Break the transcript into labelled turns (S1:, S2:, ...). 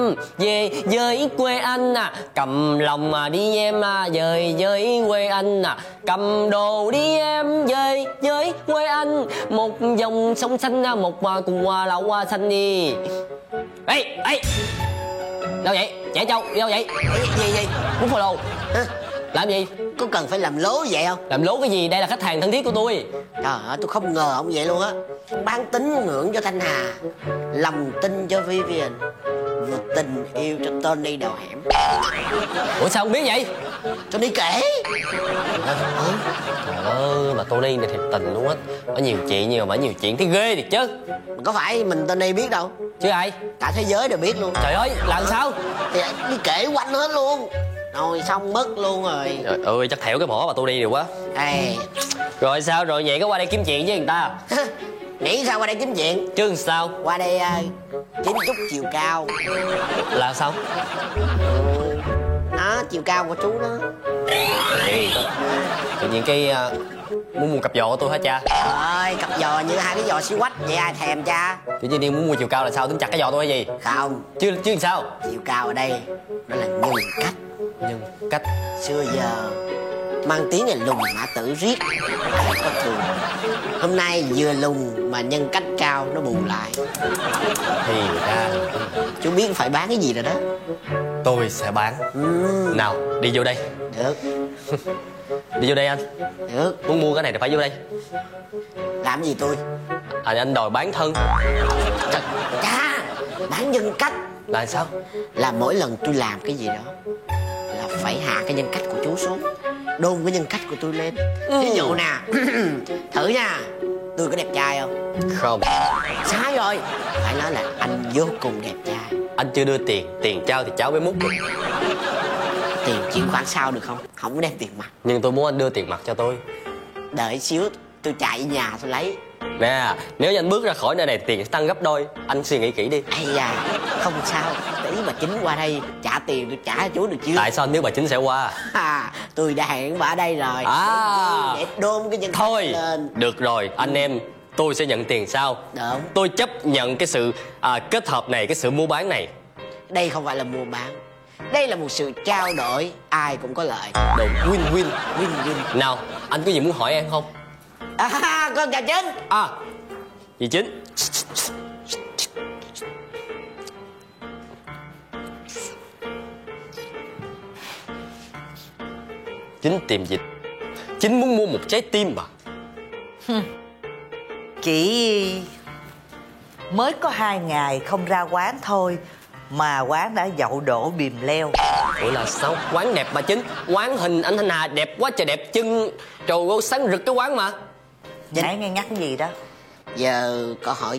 S1: về với quê anh à, cầm lòng mà đi em à, về với quê anh à, cầm đồ đi em về với quê anh, một dòng sông xanh à, một cùng lậu hoa xanh đi. Ê ê, đâu vậy trẻ trâu, đâu vậy? Gì muốn follow hả? Làm gì?
S2: Có cần phải làm lố vậy không?
S1: Làm lố cái gì? Đây là khách hàng thân thiết của tôi.
S2: Trời ơi, tôi không ngờ ông vậy luôn á. Bán tín ngưỡng cho Thanh Hà, lòng tin cho Vivian, tình yêu cho Tony đầu hẻm.
S1: Ủa sao không biết vậy?
S2: Tony kể.
S1: Trời ơi, mà Tony này thiệt tình luôn á. Có nhiều chuyện nhiều mà nhiều chuyện thấy ghê thiệt chứ.
S2: Có phải mình Tony biết đâu.
S1: Chứ ai?
S2: Cả thế giới đều biết luôn.
S1: Trời ơi, làm sao?
S2: Thì đi kể quanh hết luôn. Rồi xong mất luôn rồi.
S1: Trời ơi, chắc thẻo cái mỏ mà Tony điều quá.
S2: Ê.
S1: Rồi sao? Rồi vậy có qua đây kiếm chuyện với người ta?
S2: Nghĩ sao qua đây kiếm chuyện?
S1: Chứ sao?
S2: Qua đây kiếm chút chiều cao.
S1: Là sao?
S2: Đó, chiều cao của chú đó.
S1: Ê, tự nhiên cái muốn mua cặp giò của tôi hả cha?
S2: Trời ơi, cặp giò như hai cái giò siêu quách vậy ai thèm cha.
S1: Tự nhiên đi muốn mua chiều cao là sao? Tính chặt cái giò tôi hay gì?
S2: Không.
S1: Chứ sao?
S2: Chiều cao ở đây đó là nhân cách.
S1: Nhân cách.
S2: Xưa giờ mang tiếng là lùn mã tử riết ai có thường. Hôm nay vừa lùn mà nhân cách cao nó bù lại.
S1: Thì ra
S2: Chú biết phải bán cái gì rồi đó.
S1: tôi sẽ bán. Nào, đi vô đây.
S2: Được.
S1: Đi vô đây anh.
S2: Được.
S1: Muốn mua cái này thì phải vô đây.
S2: Làm gì tôi?
S1: Anh đòi bán thân.
S2: Trời, cha, bán nhân cách
S1: Là sao?
S2: là mỗi lần tôi làm cái gì đó là phải hạ cái nhân cách của chú xuống, đôn cái nhân cách của tôi lên. Ví dụ nè, thử nha, tôi có đẹp trai không?
S1: Không.
S2: Sai rồi, phải nói là anh vô cùng đẹp trai.
S1: Anh chưa đưa tiền trao thì cháu mới múc.
S2: Tiền chuyển khoản sau được không? Không có đem tiền mặt.
S1: Nhưng tôi muốn anh đưa tiền mặt cho tôi.
S2: Đợi xíu tôi chạy về nhà tôi lấy.
S1: Nè, nếu như anh bước ra khỏi nơi này tiền sẽ tăng gấp đôi. Anh suy nghĩ kỹ đi.
S2: Ây da, không sao, tí bà Chính qua đây trả tiền tôi trả cho chú được chưa?
S1: Tại sao anh biết bà Chính sẽ qua?
S2: Tôi đã hẹn bà ở đây rồi. Để đôn cái nhân
S1: thôi
S2: lên.
S1: Được rồi, anh em tôi sẽ nhận tiền sau.
S2: Đúng.
S1: Tôi chấp nhận cái sự kết hợp này, cái sự mua bán này.
S2: Đây không phải là mua bán, đây là một sự trao đổi, ai cũng có lợi.
S1: Đồ win-win.
S2: Win-win.
S1: Nào, anh có gì muốn hỏi em không?
S2: Con chào Chính.
S1: Dì Chính. Chính tìm dịch. Chính muốn mua một trái tim mà.
S3: Chỉ mới có 2 ngày không ra quán thôi mà quán đã dậu đổ bìm leo.
S1: Ủa là sao? Quán đẹp mà Chính. Quán hình anh Thanh Hà đẹp quá trời đẹp. Chân trời ơi sáng rực cái quán mà.
S3: Nãy nghe nhắc gì đó?
S2: Giờ có hỏi